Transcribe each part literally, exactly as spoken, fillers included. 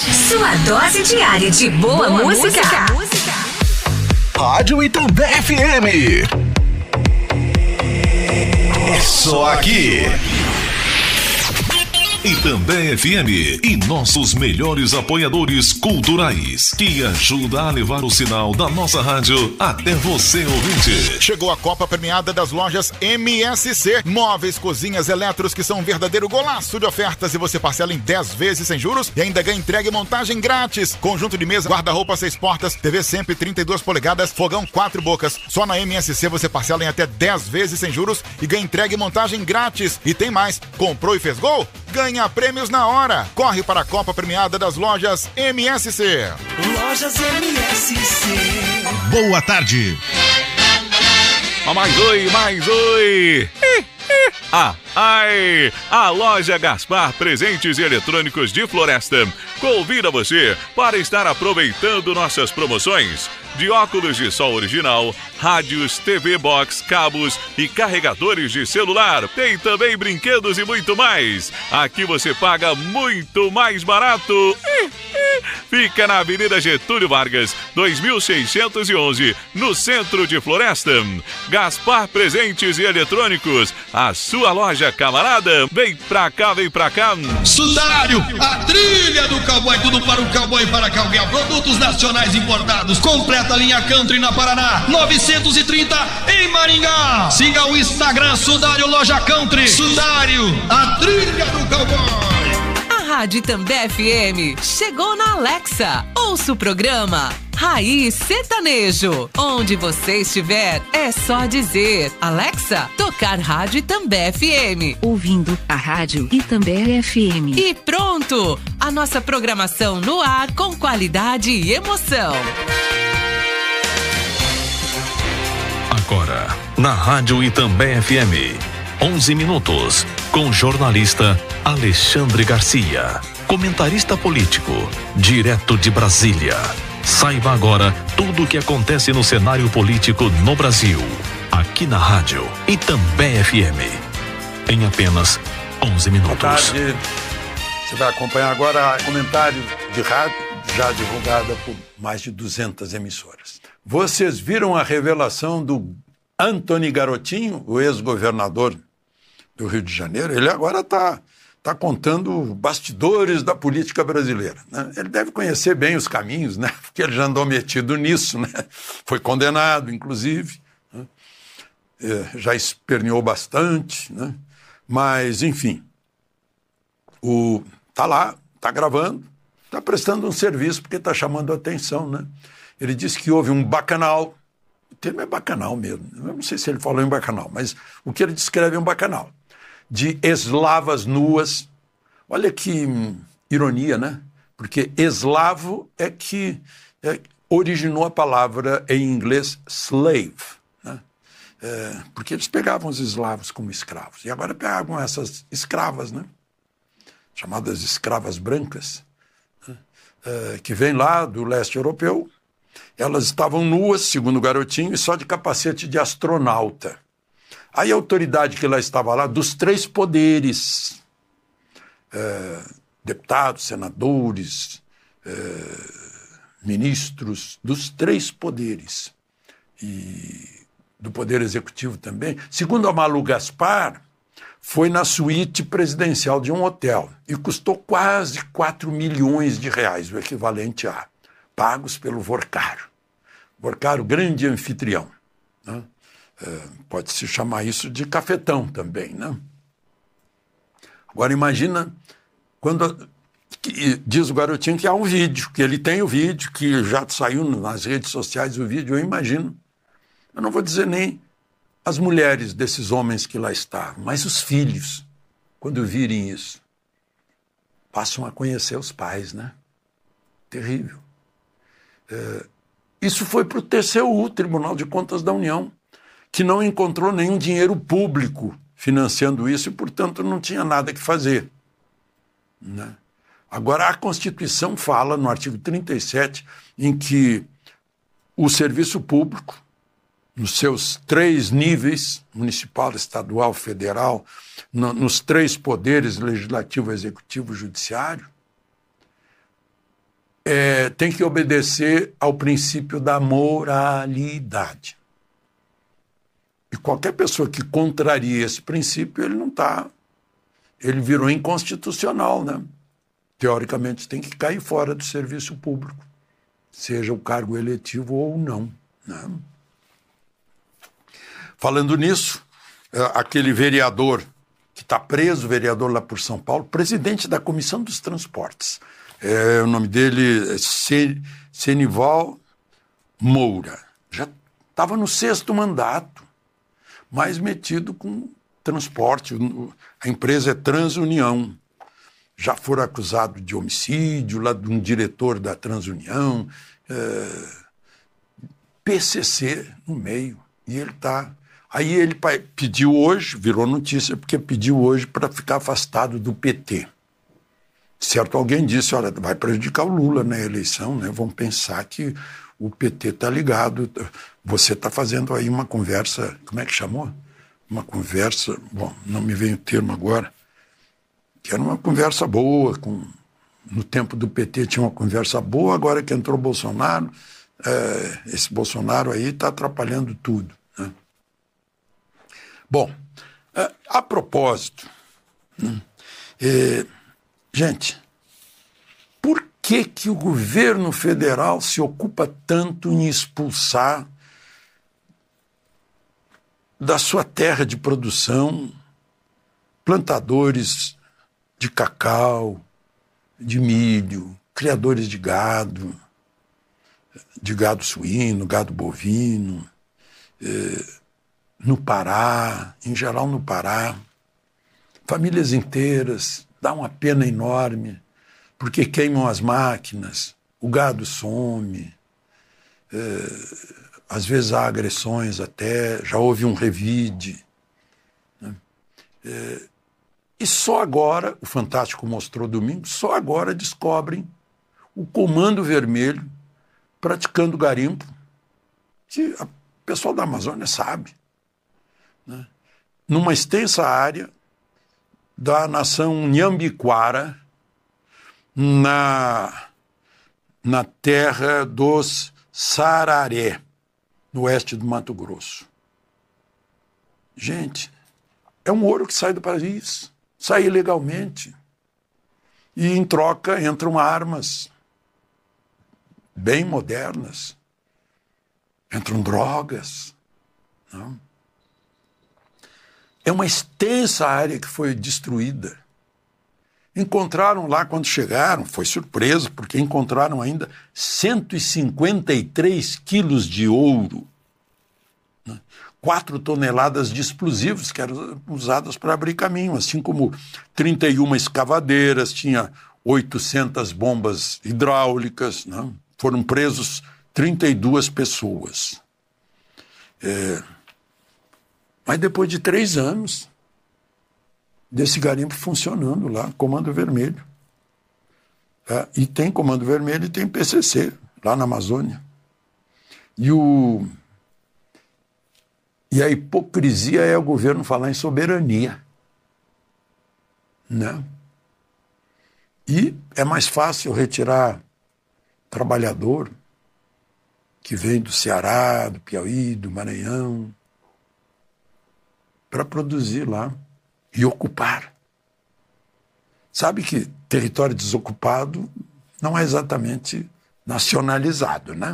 Sua dose diária de boa, boa música. música. Rádio Itambé F M. É só aqui. Itambé F M e nossos melhores apoiadores culturais, que ajuda a levar o sinal da nossa rádio até você, ouvinte. Chegou a Copa Premiada das lojas M S C. Móveis, cozinhas, eletros, que são um verdadeiro golaço de ofertas, e você parcela em dez vezes sem juros e ainda ganha entrega e montagem grátis. Conjunto de mesa, guarda-roupa seis portas, T V sempre trinta e duas polegadas, fogão quatro bocas. Só na M S C você parcela em até dez vezes sem juros e ganha entrega e montagem grátis. E tem mais, comprou e fez gol? Ganha prêmios na hora. Corre para a Copa Premiada das lojas M S C. Lojas M S C. Boa tarde. Oh, mais oi, mais oi. Ah, ai! A loja Gaspar Presentes e Eletrônicos de Floresta convida você para estar aproveitando nossas promoções de óculos de sol original, rádios, T V Box, cabos e carregadores de celular. Tem também brinquedos e muito mais. Aqui você paga muito mais barato. Fica na Avenida Getúlio Vargas, dois mil seiscentos e onze, no centro de Floresta. Gaspar Presentes e Eletrônicos, a sua loja, camarada. Vem pra cá, vem pra cá. Sudário, a trilha do cowboy, tudo para o cowboy e para cowgirl. Produtos nacionais importados, completa linha country na Paraná, novecentos e trinta em Maringá. Siga o Instagram Sudário Loja Country. Sudário, a trilha do cowboy. Rádio Itambé F M chegou na Alexa. Ouça o programa Raiz Sertanejo. Onde você estiver, é só dizer: Alexa, tocar Rádio Itambé F M. Ouvindo a Rádio Itambé F M. E pronto! A nossa programação no ar com qualidade e emoção. Agora, na Rádio Itambé F M, onze minutos, com jornalista Alexandre Garcia, comentarista político, direto de Brasília. Saiba agora tudo o que acontece no cenário político no Brasil, aqui na Rádio Itambé F M, em apenas onze minutos. Boa tarde. Você vai acompanhar agora comentário de rádio já divulgada por mais de duzentas emissoras. Vocês viram a revelação do Antony Garotinho, o ex-governador do Rio de Janeiro? Ele agora está tá contando bastidores da política brasileira, né? Ele deve conhecer bem os caminhos, né? Porque ele já andou metido nisso, né? Foi condenado, inclusive, né? É, já esperneou bastante, né? Mas, enfim, o, tá lá, tá gravando, tá prestando um serviço porque está chamando a atenção, né? Ele disse que houve um bacanal. O termo é bacanal mesmo. Eu não sei se ele falou em bacanal, mas o que ele descreve é um bacanal de eslavas nuas. Olha que hum, ironia, né? Porque eslavo é que é, originou a palavra em inglês slave, né? É, porque eles pegavam os eslavos como escravos. E agora pegam essas escravas, né? Chamadas escravas brancas, né? É, que vêm lá do leste europeu. Elas estavam nuas, segundo o Garotinho, e só de capacete de astronauta. Aí a autoridade que lá estava lá, dos três poderes, é, deputados, senadores, é, ministros, dos três poderes, e do poder executivo também, segundo a Malu Gaspar, foi na suíte presidencial de um hotel e custou quase quatro milhões de reais, o equivalente a, pagos pelo Vorcaro. Vorcaro, grande anfitrião, né? É, pode-se chamar isso de cafetão também, né? Agora imagina quando que, diz o Garotinho que há um vídeo, que ele tem o vídeo, que já saiu nas redes sociais o vídeo, eu imagino. Eu não vou dizer nem as mulheres desses homens que lá estavam, mas os filhos, quando virem isso, passam a conhecer os pais, né? Terrível. É, isso foi para o T C U, Tribunal de Contas da União, que não encontrou nenhum dinheiro público financiando isso e, portanto, não tinha nada que fazer, né? Agora, a Constituição fala, no artigo trinta e sete, em que o serviço público, nos seus três níveis, municipal, estadual, federal, no, nos três poderes, legislativo, executivo, judiciário, é, tem que obedecer ao princípio da moralidade. E qualquer pessoa que contraria esse princípio, ele não está... Ele virou inconstitucional, né? Teoricamente tem que cair fora do serviço público, seja o cargo eletivo ou não, né? Falando nisso, aquele vereador que está preso, vereador lá por São Paulo, presidente da Comissão dos Transportes, é, o nome dele é Senival Moura, já estava no sexto mandato, mais metido com transporte. A empresa é Transunião. Já foram acusados de homicídio, lá de um diretor da Transunião, é, P C C no meio, e ele está... Aí ele pediu hoje, virou notícia, porque pediu hoje para ficar afastado do P T. Certo, alguém disse, olha, vai prejudicar o Lula na eleição, né? Vão pensar que o P T está ligado. Você está fazendo aí uma conversa, como é que chamou? Uma conversa, bom, não me vem o termo agora, que era uma conversa boa, com, no tempo do P T tinha uma conversa boa, agora que entrou o Bolsonaro, é, esse Bolsonaro aí está atrapalhando tudo, né? Bom, a propósito, né, é, gente, por que que o governo federal se ocupa tanto em expulsar da sua terra de produção plantadores de cacau, de milho, criadores de gado, de gado suíno, gado bovino, é, no Pará, em geral no Pará, famílias inteiras, dá uma pena enorme, porque queimam as máquinas, o gado some, é, às vezes há agressões até, já houve um revide, né? É, e só agora, o Fantástico mostrou domingo, só agora descobrem o Comando Vermelho praticando garimpo, que o pessoal da Amazônia sabe, né? Numa extensa área da nação Nhambiquara, na, na terra dos Sararé, no oeste do Mato Grosso. Gente, é um ouro que sai do país, sai ilegalmente, e em troca entram armas bem modernas, entram drogas, não? É uma extensa área que foi destruída. Encontraram lá, quando chegaram, foi surpresa, porque encontraram ainda cento e cinquenta e três quilos de ouro, né? quatro toneladas de explosivos que eram usados para abrir caminho, assim como trinta e uma escavadeiras, tinha oitocentas bombas hidráulicas, né? Foram presos trinta e duas pessoas. É... Mas depois de três anos desse garimpo funcionando lá, Comando Vermelho. É, e tem Comando Vermelho e tem P C C, lá na Amazônia. E, o... e a hipocrisia é o governo falar em soberania, né? E é mais fácil retirar trabalhador que vem do Ceará, do Piauí, do Maranhão, para produzir lá e ocupar. Sabe que território desocupado não é exatamente nacionalizado, né?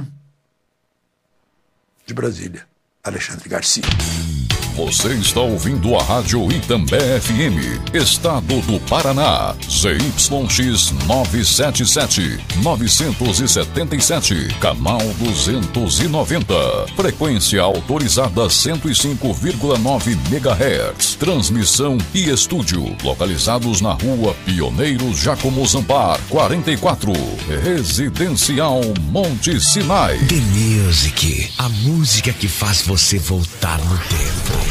De Brasília, Alexandre Garcia. Você está ouvindo a Rádio Itambé F M, Estado do Paraná, Z Y X novecentos e setenta e sete, novecentos e setenta e sete, canal duzentos e noventa, frequência autorizada cento e cinco vírgula nove megahertz, transmissão e estúdio, localizados na rua Pioneiros Jacomo Zampar, quarenta e quatro, Residencial Monte Sinai. The Music, a música que faz você voltar no tempo.